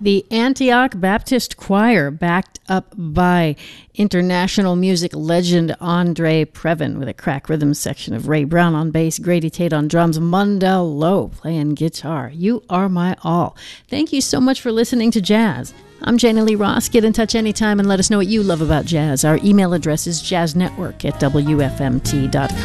The Antioch Baptist Choir, backed up by international music legend Andre Previn, with a crack rhythm section of Ray Brown on bass, Grady Tate on drums, Mundell Lowe playing guitar. You are my all. Thank you so much for listening to jazz. I'm Jana Lee Ross. Get in touch anytime and let us know what you love about jazz. Our email address is jazznetwork@wfmt.com.